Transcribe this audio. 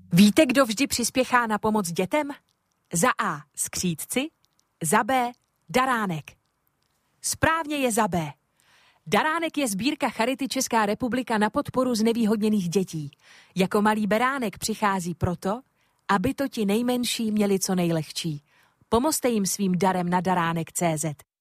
Víte, kdo vždy přispěchá na pomoc dětem? Za A. skřídci, za B. daránek. Správně je za B. Daránek je sbírka Charity Česká republika na podporu znevýhodněných dětí. Jako malý beránek přichází proto, aby to ti nejmenší měli co nejlehčí. Pomozte jim svým darem na daránek.cz.